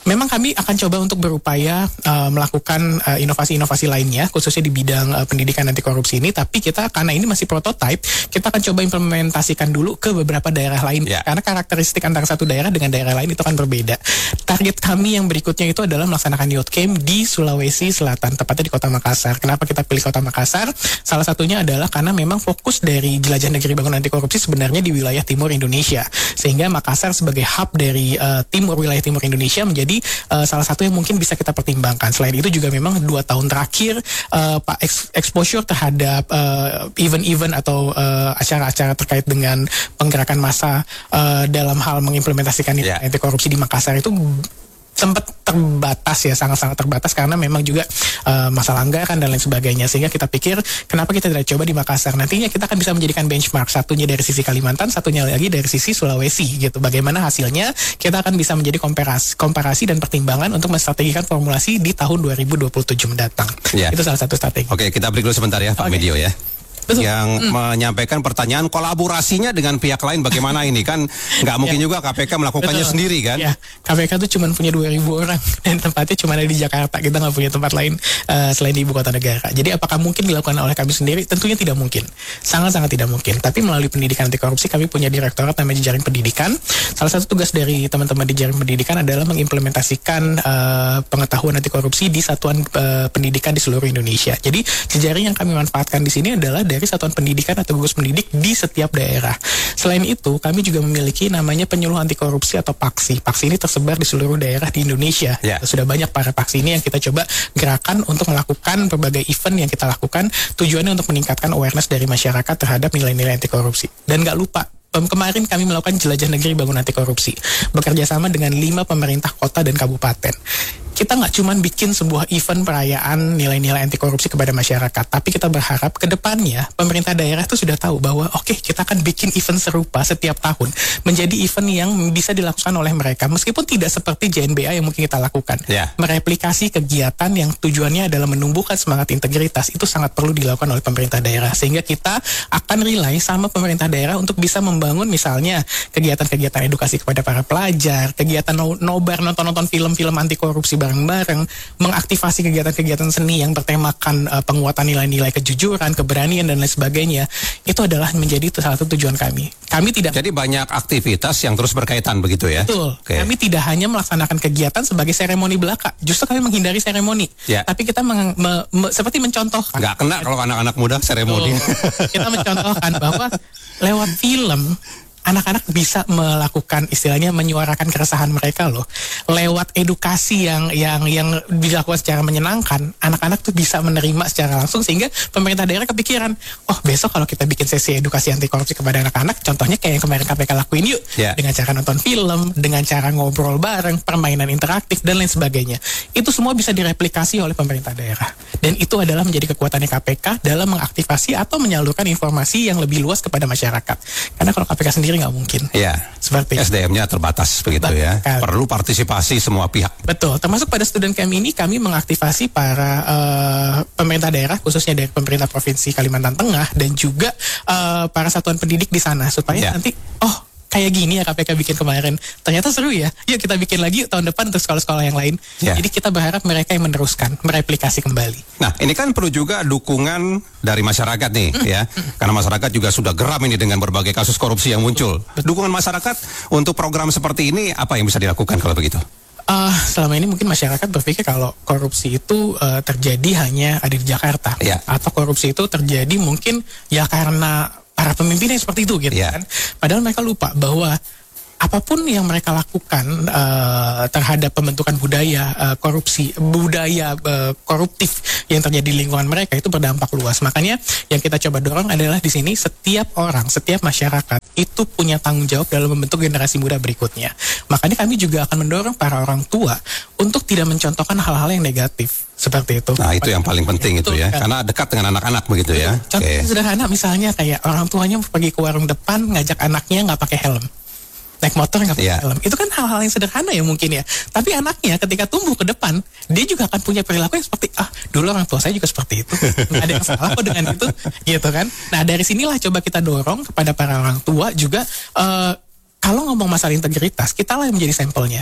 memang kami akan coba untuk berupaya uh, melakukan uh, inovasi-inovasi lainnya, khususnya di bidang uh, pendidikan anti korupsi ini. Tapi kita karena ini masih prototype, kita akan coba implementasikan dulu ke beberapa daerah lain. Yeah. Karena karakteristik antara satu daerah dengan daerah lain itu kan berbeda. Target kami yang berikutnya itu adalah melaksanakan youth camp di Sulawesi Selatan, tepatnya di Kota Makassar. Kenapa kita pilih Kota Makassar? Salah satunya adalah karena memang fokus dari Jelajah Negeri Bangun Anti Korupsi sebenarnya di wilayah timur Indonesia, sehingga Makassar sebagai hub dari uh, timur wilayah timur Indonesia menjadi Uh, salah satu yang mungkin bisa kita pertimbangkan. Selain itu juga memang dua tahun terakhir uh, Pak exposure terhadap uh, event-event atau uh, acara-acara terkait dengan penggerakan massa uh, dalam hal mengimplementasikan yeah. anti korupsi di Makassar itu sempat terbatas ya, sangat-sangat terbatas karena memang juga uh, masalah anggaran dan lain sebagainya, sehingga kita pikir kenapa kita tidak coba di Makassar. Nantinya kita akan bisa menjadikan benchmark, satunya dari sisi Kalimantan, satunya lagi dari sisi Sulawesi gitu. Bagaimana hasilnya, kita akan bisa menjadi komparasi, komparasi dan pertimbangan untuk menstrategikan formulasi di tahun dua ribu dua puluh tujuh mendatang. Ya. Itu salah satu strategi. Oke, kita break dulu sebentar ya Pak okay. Medio ya. Betul. Yang hmm. menyampaikan pertanyaan kolaborasinya dengan pihak lain bagaimana ini kan nggak mungkin ya. Juga K P K melakukannya Betul. Sendiri kan? Ya, K P K tuh cuma punya dua ribu orang dan tempatnya cuma ada di Jakarta, kita nggak punya tempat lain uh, selain di ibu kota negara. Jadi apakah mungkin dilakukan oleh kami sendiri? Tentunya tidak mungkin, sangat-sangat tidak mungkin. Tapi melalui pendidikan anti korupsi kami punya direktorat namanya Jejaring Pendidikan. Salah satu tugas dari teman-teman di Jejaring Pendidikan adalah mengimplementasikan uh, pengetahuan anti korupsi di satuan uh, pendidikan di seluruh Indonesia. Jadi jejaring yang kami manfaatkan di sini adalah dari satuan pendidikan atau gugus pendidik di setiap daerah. Selain itu, kami juga memiliki namanya penyuluh anti korupsi atau Paksi. Paksi ini tersebar di seluruh daerah di Indonesia. Yeah. Sudah banyak para Paksi ini yang kita coba gerakan untuk melakukan berbagai event yang kita lakukan. Tujuannya untuk meningkatkan awareness dari masyarakat terhadap nilai-nilai anti korupsi. Dan nggak lupa, kemarin kami melakukan Jelajah Negeri Bangun Anti Korupsi, bekerja sama dengan lima pemerintah kota dan kabupaten. Kita nggak cuma bikin sebuah event perayaan nilai-nilai anti korupsi kepada masyarakat, tapi kita berharap ke depannya pemerintah daerah itu sudah tahu bahwa oke okay, kita akan bikin event serupa setiap tahun, menjadi event yang bisa dilakukan oleh mereka, meskipun tidak seperti J N B A yang mungkin kita lakukan. Yeah. Mereplikasi kegiatan yang tujuannya adalah menumbuhkan semangat integritas itu sangat perlu dilakukan oleh pemerintah daerah, sehingga kita akan rely sama pemerintah daerah untuk bisa membangun misalnya kegiatan-kegiatan edukasi kepada para pelajar, kegiatan no- nobar, nonton-nonton film-film anti korupsi bareng-bareng, mengaktifasi kegiatan-kegiatan seni yang bertemakan uh, penguatan nilai-nilai kejujuran, keberanian dan lain sebagainya. Itu adalah menjadi salah satu tujuan kami. Kami tidak. Jadi banyak aktivitas yang terus berkaitan begitu ya. Betul. Okay. Kami tidak hanya melaksanakan kegiatan sebagai seremoni belaka. Justru kami menghindari seremoni. Yeah. Tapi kita meng, me, me, seperti mencontohkan. Nggak kena kalau anak-anak muda seremoni. Kita mencontohkan bahwa lewat film anak-anak bisa melakukan istilahnya menyuarakan keresahan mereka loh. Lewat edukasi yang yang yang dilakukan secara menyenangkan, anak-anak tuh bisa menerima secara langsung, sehingga pemerintah daerah kepikiran, oh besok kalau kita bikin sesi edukasi anti korupsi kepada anak-anak, contohnya kayak yang kemarin K P K lakuin yuk, yeah. dengan cara nonton film, dengan cara ngobrol bareng, permainan interaktif dan lain sebagainya. Itu semua bisa direplikasi oleh pemerintah daerah. Dan itu adalah menjadi kekuatannya K P K dalam mengaktifasi atau menyalurkan informasi yang lebih luas kepada masyarakat. Karena kalau K P K sendiri nggak mungkin. Iya. Seperti S D M-nya terbatas begitu Betul. Ya. Perlu partisipasi semua pihak. Betul. Termasuk pada student camp ini kami mengaktifasi para uh, pemerintah daerah, khususnya dari pemerintah provinsi Kalimantan Tengah dan juga uh, para satuan pendidik di sana supaya ya. nanti oh kayak gini ya K P K bikin kemarin, ternyata seru ya, yuk kita bikin lagi yuk tahun depan untuk sekolah-sekolah yang lain. Ya. Jadi kita berharap mereka yang meneruskan, mereplikasi kembali. Nah ini kan perlu juga dukungan dari masyarakat nih mm. ya, karena masyarakat juga sudah geram ini dengan berbagai kasus korupsi yang muncul. Betul. Dukungan masyarakat untuk program seperti ini apa yang bisa dilakukan kalau begitu? Uh, selama ini mungkin masyarakat berpikir kalau korupsi itu uh, terjadi hanya ada di Jakarta, ya. Atau korupsi itu terjadi mungkin ya karena para pemimpinnya seperti itu gitu yeah. kan. Padahal mereka lupa bahwa apapun yang mereka lakukan uh, terhadap pembentukan budaya uh, korupsi, budaya uh, koruptif yang terjadi di lingkungan mereka itu berdampak luas. Makanya yang kita coba dorong adalah di sini setiap orang, setiap masyarakat itu punya tanggung jawab dalam membentuk generasi muda berikutnya. Makanya kami juga akan mendorong para orang tua untuk tidak mencontohkan hal-hal yang negatif. Seperti itu. Nah itu yang paling penting itu, itu ya, kan. Karena dekat dengan anak-anak begitu ya. Contoh okay. sederhana misalnya kayak orang tuanya pergi ke warung depan ngajak anaknya nggak pakai helm, naik motor nggak pakai yeah. helm. Itu kan hal-hal yang sederhana ya mungkin ya. Tapi anaknya ketika tumbuh ke depan, dia juga akan punya perilaku yang seperti ah dulu orang tua saya juga seperti itu. Nggak ada yang salah kok dengan itu, gitu kan. Nah dari sinilah coba kita dorong kepada para orang tua juga. Uh, kalau ngomong masalah integritas, kita lah yang menjadi sampelnya.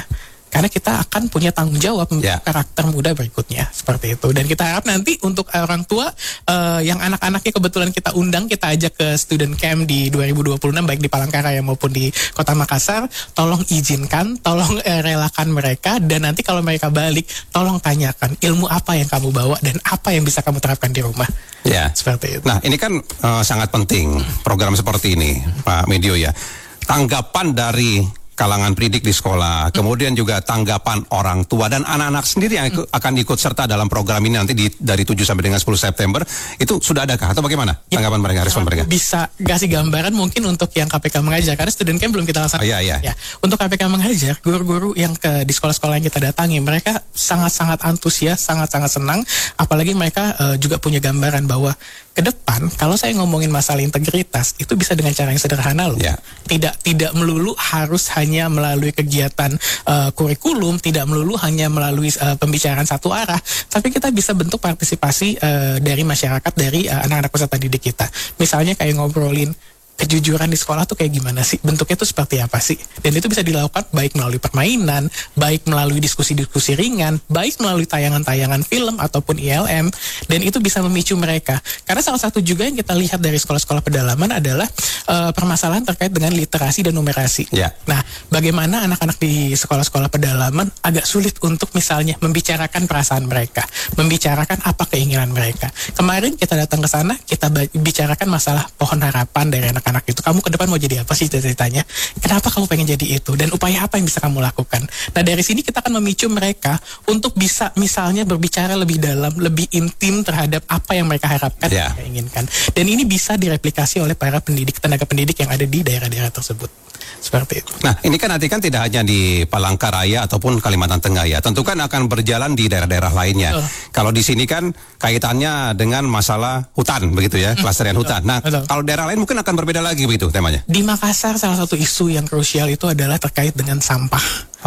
karena kita akan punya tanggung jawab untuk Ya. karakter muda berikutnya seperti itu. Dan kita harap nanti untuk orang tua uh, yang anak-anaknya kebetulan kita undang, kita ajak ke student camp di dua ribu dua puluh enam baik di Palangkaraya maupun di Kota Makassar, tolong izinkan, tolong uh, relakan mereka, dan nanti kalau mereka balik tolong tanyakan ilmu apa yang kamu bawa dan apa yang bisa kamu terapkan di rumah. Ya. Seperti itu. Nah, ini kan uh, sangat penting program seperti ini, Pak Medio ya. Tanggapan dari kalangan pendidik di sekolah, kemudian juga tanggapan orang tua dan anak-anak sendiri yang ikut, akan ikut serta dalam program ini nanti di, dari tujuh sampai dengan sepuluh September, itu sudah adakah atau bagaimana tanggapan mereka, respon mereka? Bisa kasih gambaran mungkin untuk yang K P K mengajar, karena student camp belum kita laksanakan. Oh, iya, iya. Ya, untuk K P K mengajar, guru-guru yang ke di sekolah-sekolah yang kita datangi, mereka sangat-sangat antusias, sangat-sangat senang, apalagi mereka uh, juga punya gambaran bahwa ke depan kalau saya ngomongin masalah integritas itu bisa dengan cara yang sederhana loh. Ya. Tidak tidak melulu harus hanya melalui kegiatan uh, kurikulum, tidak melulu hanya melalui uh, pembicaraan satu arah, tapi kita bisa bentuk partisipasi uh, dari masyarakat, dari uh, anak-anak peserta didik kita. Misalnya kayak ngobrolin kejujuran di sekolah tuh kayak gimana sih? Bentuknya tuh seperti apa sih? Dan itu bisa dilakukan baik melalui permainan, baik melalui diskusi-diskusi ringan, baik melalui tayangan-tayangan film ataupun I L M, dan itu bisa memicu mereka. Karena salah satu juga yang kita lihat dari sekolah-sekolah pedalaman adalah uh, permasalahan terkait dengan literasi dan numerasi. Ya. Nah, bagaimana anak-anak di sekolah-sekolah pedalaman agak sulit untuk misalnya membicarakan perasaan mereka, membicarakan apa keinginan mereka. Kemarin kita datang ke sana, kita bicarakan masalah pohon harapan dari anak-anak anak itu, kamu ke depan mau jadi apa sih ceritanya? Kenapa kamu pengen jadi itu? Dan upaya apa yang bisa kamu lakukan? Nah, dari sini kita akan memicu mereka untuk bisa misalnya berbicara lebih dalam, lebih intim terhadap apa yang mereka harapkan, Yeah. mereka inginkan. Dan ini bisa direplikasi oleh para pendidik, tenaga pendidik yang ada di daerah-daerah tersebut. Seperti itu. Nah, ini kan nanti kan tidak hanya di Palangkaraya ataupun Kalimantan Tengah ya, tentu kan akan berjalan di daerah-daerah lainnya. Betul. Kalau di sini kan kaitannya dengan masalah hutan begitu ya, kelestarian hutan. Nah, Betul. kalau daerah lain mungkin akan berbeda lagi begitu temanya. Di Makassar salah satu isu yang krusial itu adalah terkait dengan sampah.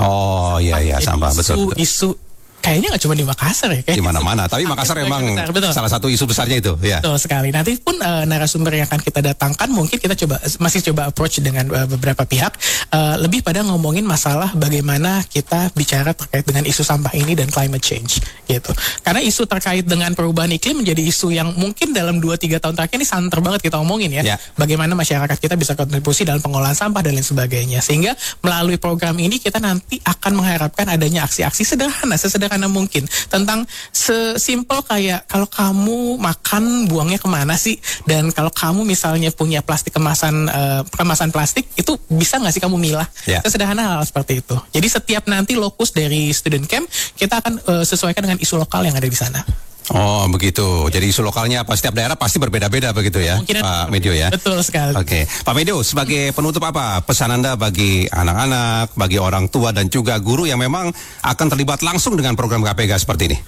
Oh iya iya, Jadi sampah isu, betul. betul. Isu kayaknya nggak cuma di Makassar ya, Di mana-mana, tapi Makassar Makassar memang besar, betul. salah satu isu besarnya itu, ya. Betul sekali. Nanti pun uh, narasumber yang akan kita datangkan mungkin kita coba masih coba approach dengan uh, beberapa pihak uh, lebih pada ngomongin masalah bagaimana kita bicara terkait dengan isu sampah ini dan climate change gitu. Karena isu terkait dengan perubahan iklim menjadi isu yang mungkin dalam dua tiga tahun terakhir ini santer banget kita omongin ya. Ya. Bagaimana masyarakat kita bisa kontribusi dalam pengolahan sampah dan lain sebagainya. Sehingga melalui program ini kita nanti akan mengharapkan adanya aksi-aksi sederhana, sesederhana mungkin tentang sesimpel kayak kalau kamu makan buangnya kemana sih, dan kalau kamu misalnya punya plastik kemasan uh, kemasan plastik itu bisa nggak sih kamu milah, Ya. sesederhana hal seperti itu. Jadi setiap nanti lokus dari student camp kita akan uh, sesuaikan dengan isu lokal yang ada di sana. Oh begitu. Jadi isu lokalnya apa setiap daerah pasti berbeda-beda begitu ya, Mungkin Pak Medio ya. Betul sekali. Oke, Pak Medio, sebagai penutup apa pesan Anda bagi anak-anak, bagi orang tua dan juga guru yang memang akan terlibat langsung dengan program K P K seperti ini?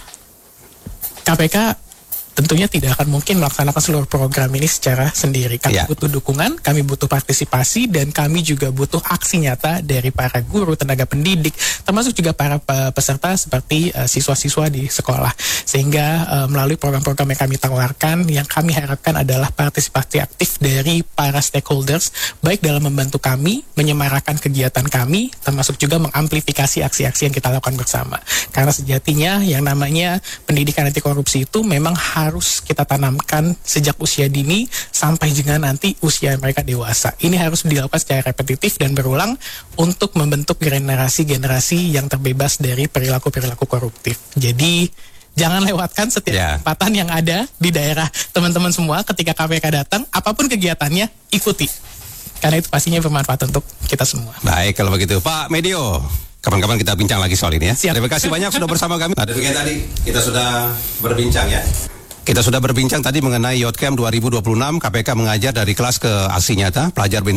K P K tentunya tidak akan mungkin melaksanakan seluruh program ini secara sendiri. Kami Ya. butuh dukungan, kami butuh partisipasi, dan kami juga butuh aksi nyata dari para guru, tenaga pendidik, termasuk juga para pe- peserta seperti uh, siswa-siswa di sekolah. Sehingga uh, melalui program-program yang kami tawarkan, yang kami harapkan adalah partisipasi aktif dari para stakeholders, baik dalam membantu kami, menyemarakan kegiatan kami, termasuk juga mengamplifikasi aksi-aksi yang kita lakukan bersama. Karena sejatinya yang namanya pendidikan anti korupsi itu memang harus kita tanamkan sejak usia dini sampai juga nanti usia mereka dewasa. Ini harus dilakukan secara repetitif dan berulang untuk membentuk generasi-generasi yang terbebas dari perilaku-perilaku koruptif. Jadi jangan lewatkan setiap Ya. kesempatan yang ada di daerah teman-teman semua ketika K P K datang, apapun kegiatannya ikuti. Karena itu pastinya bermanfaat untuk kita semua. Baik kalau begitu, Pak Medio. Kapan-kapan kita bincang lagi soal ini ya. Siap. Terima kasih banyak sudah bersama kami. Nah, demikian tadi kita sudah berbincang ya. Kita sudah berbincang tadi mengenai Y O T Camp dua ribu dua puluh enam, K P K mengajar dari kelas ke aksi nyata, pelajar